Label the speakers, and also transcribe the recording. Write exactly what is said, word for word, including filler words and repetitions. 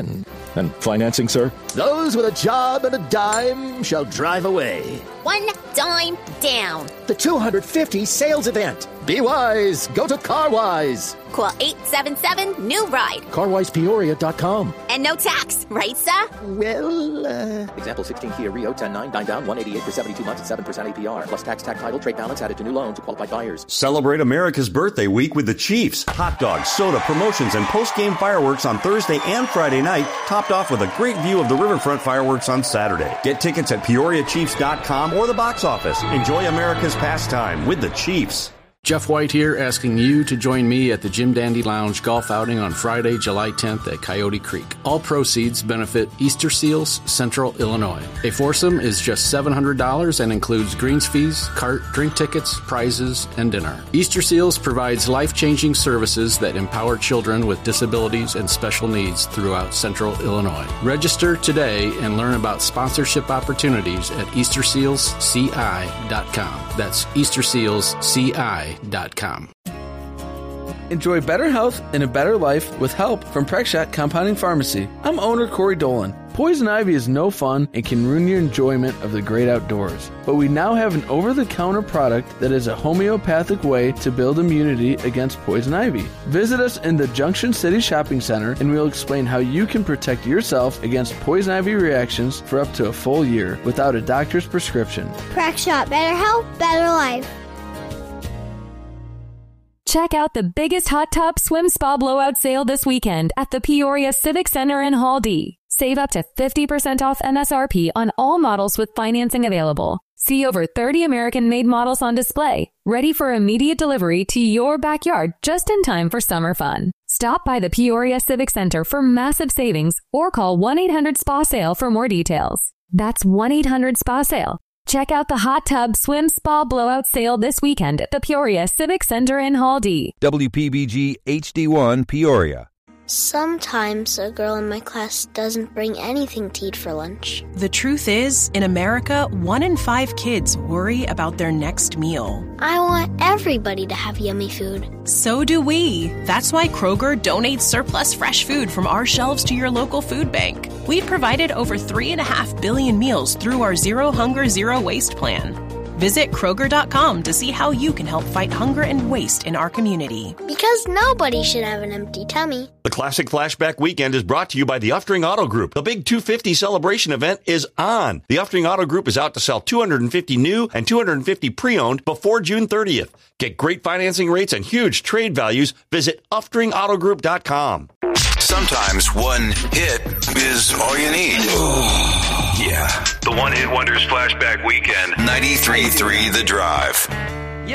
Speaker 1: And financing, sir?
Speaker 2: Those with a job and a dime shall drive away.
Speaker 3: One dime down.
Speaker 2: The two hundred fifty sales event. Be wise. Go to CarWise.
Speaker 3: Call eight seven seven, new ride.
Speaker 2: car wise peoria dot com.
Speaker 3: And no tax, right, sir?
Speaker 2: Well, uh...
Speaker 4: Example sixteen Kia Rio ten nine, nine down, one eighty-eight for seventy-two months at seven percent A P R. Plus tax, tax title, trade balance added to new loan to qualified buyers.
Speaker 5: Celebrate America's birthday week with the Chiefs. Hot dogs, soda, promotions, and post-game fireworks on Thursday and Friday night, topped off with a great view of the riverfront fireworks on Saturday. Get tickets at peoria chiefs dot com or the box office. Enjoy America's pastime with the Chiefs.
Speaker 6: Jeff White here, asking you to join me at the Jim Dandy Lounge golf outing on Friday, July tenth at Coyote Creek. All proceeds benefit Easter Seals, Central Illinois. A foursome is just seven hundred dollars and includes greens fees, cart, drink tickets, prizes, and dinner. Easter Seals provides life-changing services that empower children with disabilities and special needs throughout Central Illinois. Register today and learn about sponsorship opportunities at easter seals c i dot com. That's easter seals c i dot com.
Speaker 7: Enjoy better health and a better life with help from Prexshot Compounding Pharmacy. I'm owner Corey Dolan. Poison ivy is no fun and can ruin your enjoyment of the great outdoors. But we now have an over-the-counter product that is a homeopathic way to build immunity against poison ivy. Visit us in the Junction City Shopping Center and we'll explain how you can protect yourself against poison ivy reactions for up to a full year without a doctor's prescription.
Speaker 8: Prexshot, better health, better life.
Speaker 9: Check out the biggest hot tub swim spa blowout sale this weekend at the Peoria Civic Center in Hall D. Save up to fifty percent off M S R P on all models with financing available. See over thirty American-made models on display, ready for immediate delivery to your backyard just in time for summer fun. Stop by the Peoria Civic Center for massive savings or call one eight hundred S P A sale for more details. That's one eight hundred S P A sale. Check out the hot tub swim spa blowout sale this weekend at the Peoria Civic Center in Hall D.
Speaker 10: W P B G H D one Peoria.
Speaker 8: Sometimes a girl in my class doesn't bring anything to eat for lunch.
Speaker 11: The truth is, in America, one in five kids worry about their next meal.
Speaker 8: I want everybody to have yummy food.
Speaker 11: So do we. That's why Kroger donates surplus fresh food from our shelves to your local food bank. We've provided over three and a half billion meals through our Zero Hunger, Zero Waste plan. Visit Kroger dot com to see how you can help fight hunger and waste in our community.
Speaker 8: Because nobody should have an empty tummy.
Speaker 5: The Classic Flashback Weekend is brought to you by the Uftring Auto Group. The big two fifty celebration event is on. The Uftring Auto Group is out to sell two hundred fifty new and two hundred fifty pre-owned before June thirtieth. Get great financing rates and huge trade values. Visit uftring auto group dot com.
Speaker 12: Sometimes one hit is all you need. Yeah.
Speaker 13: The One Hit Wonders Flashback Weekend.
Speaker 12: ninety-three point three The Drive.